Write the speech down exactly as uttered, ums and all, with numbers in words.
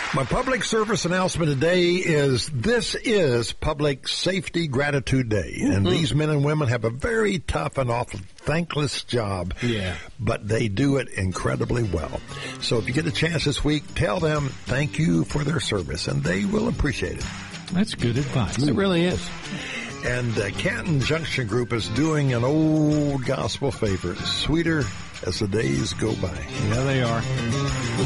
My public service announcement today is this is Public Safety Gratitude Day. Mm-hmm. And these men and women have a very tough and often thankless job. Yeah. But they do it incredibly well. So if you get a chance this week, tell them thank you for their service, and they will appreciate it. That's good advice. It really is. And uh, Canton Junction Group is doing an old gospel favorite, Sweeter as the Days Go By. Yeah, they are.